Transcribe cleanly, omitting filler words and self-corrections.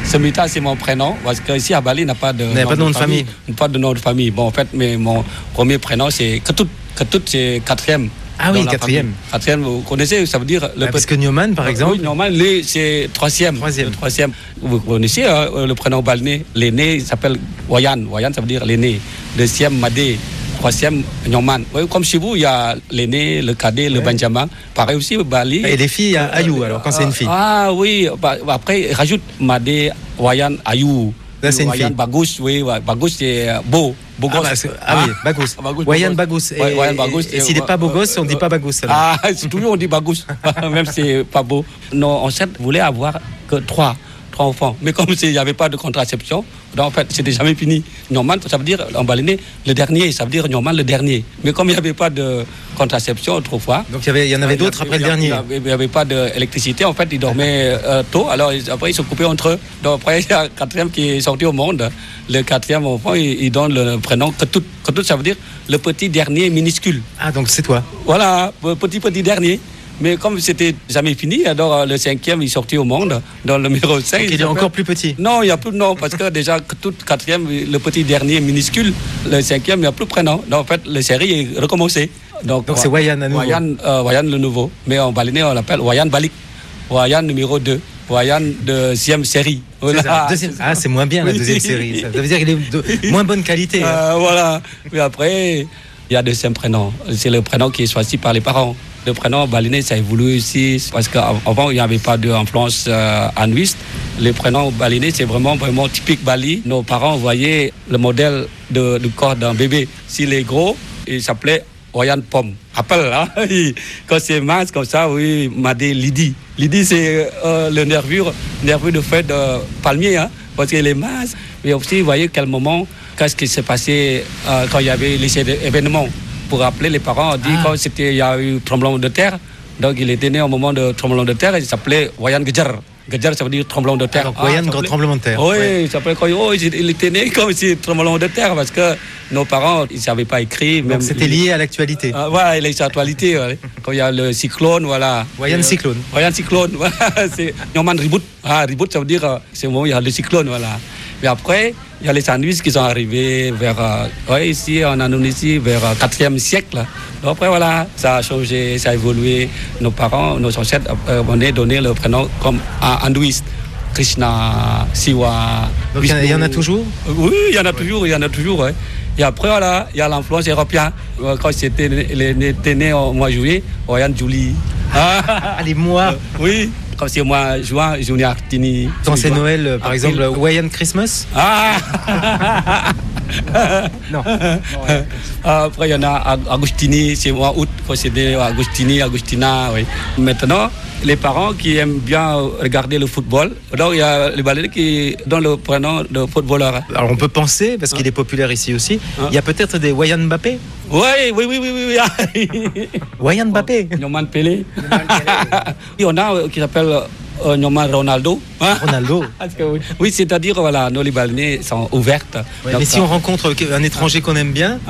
Semita, c'est mon prénom, parce qu'ici à Bali, il n'y a pas de nom de famille. Pas de nom de famille. Bon, en fait, mais mon premier prénom, c'est Ketut. Ketut, c'est quatrième. Ah oui, quatrième. Quatrième, vous connaissez, ça veut dire... Parce que Nyoman, par exemple... Oui, Nyoman, c'est troisième. Troisième. Vous connaissez le prénom balinais. L'aîné, il s'appelle Wayan. Wayan, ça veut dire l'aîné. Deuxième, Madé. Troisième, Nyoman. Oui, comme chez vous, il y a l'aîné, le cadet, le Benjamin. Pareil aussi au Bali. Et les filles, il y a Ayou, alors, quand c'est une fille. Ah oui, après, rajoute Madé, Wayan, Ayou. Là, c'est une fille. Bagous, oui, Bagous, c'est beau. Beau gosse. Oui, Bagous. Wayan Bagous. Wayan Bagous. Et s'il n'est pas beau gosse, on ne dit pas Bagous. Toujours on dit Bagous, même si c'est pas beau. Non, en fait, voulait avoir que trois enfants. Mais comme il n'y avait pas de contraception, donc en fait, c'était jamais fini. Nyoman, ça veut dire, en balinais, le dernier, ça veut dire Nyoman, le dernier. Mais comme il n'y avait pas de contraception autrefois... Donc il y en avait d'autres après le dernier. Il n'y avait pas d'électricité, en fait, ils dormaient tôt, alors après ils se coupaient entre eux. Donc après, il y a le quatrième qui est sorti au monde. Le quatrième enfant, il donne le prénom Ketut. Ketut, ça veut dire le petit dernier minuscule. Ah, donc c'est toi. Voilà, petit dernier. Mais comme c'était jamais fini, alors le cinquième est sorti au monde, dans le numéro 5. Donc il est encore plus petit. Non, il n'y a plus de nom, parce que déjà, tout quatrième, le petit dernier minuscule, le cinquième, il n'y a plus de prénom. Donc en fait, la série est recommencée. Donc c'est Wayan à nouveau. Wayan le nouveau. Mais en balinais, on l'appelle Wayan Balik. Wayan numéro 2. Wayan deuxième série. Voilà. C'est moins bien la deuxième série. Ça veut dire qu'il est de moins bonne qualité. Voilà. Mais après, il y a deuxième prénom. C'est le prénom qui est choisi par les parents. Le prénom balinais, ça évolue aussi, parce qu'avant, il n'y avait pas d'influence anouiste. Les prénoms balinais, c'est vraiment typique Bali. Nos parents voyaient le modèle du corps d'un bébé. S'il est gros, il s'appelait Wayan Pom. Appel, hein? Quand c'est mince comme ça, oui, Madé Lidi. Lidi, c'est le nervure de feuille de palmier, hein, parce qu'il est mince. Mais aussi, vous voyez quel moment, qu'est-ce qui s'est passé quand il y avait les événements. Pour rappeler, les parents ont dit quand il y a eu tremblement de terre, donc il était né au moment de tremblement de terre, il s'appelait Wayan Gejar. Gejar, ça veut dire tremblement de terre. Donc Wayan, grand tremblement de terre. Oui, ouais. Il s'appelait il était né comme si tremblement de terre, parce que nos parents, ils ne savaient pas écrire. Donc c'était lié à l'actualité. Voilà, l'actualité. Ouais. Quand il y a le cyclone, voilà. Wayan cyclone. Wayan cyclone, voilà. C'est Nyoman Reboot. Reboot, ça veut dire, c'est le moment où il y a le cyclone, voilà. Mais après, il y a les sandwichs qui sont arrivés ici en Indonésie, vers le 4e siècle. Donc après, voilà, ça a changé, ça a évolué. Nos parents, nos ancêtres m'ont donné le prénom comme hindouiste. Krishna, Siwa. Donc il y en a toujours? Oui, il y en a toujours. Ouais. Et après, voilà, il y a l'influence européenne. Quand il était né au mois de juillet, Wayan Julie. Les mois. Oui. Quand c'est mois juin, Junior Artini. Quand c'est Noël, par exemple, Wayan Christmas. Non. Après, il y en a Agustini, c'est mois août, quand c'est des Agustini, Agustina. Oui. Maintenant, les parents qui aiment bien regarder le football, donc il y a les balinais qui donnent le prénom de footballeur. Alors on peut penser, parce qu'il est populaire ici aussi, il y a peut-être des Wayan Mbappé. Oui. Wayan Mbappé. Nyoman Pelé. Il y en a qui s'appelle Nyoman Ronaldo. Ronaldo. Oui, c'est-à-dire, voilà, nos les balinais sont ouvertes. Ouais, mais si on rencontre un étranger qu'on aime bien,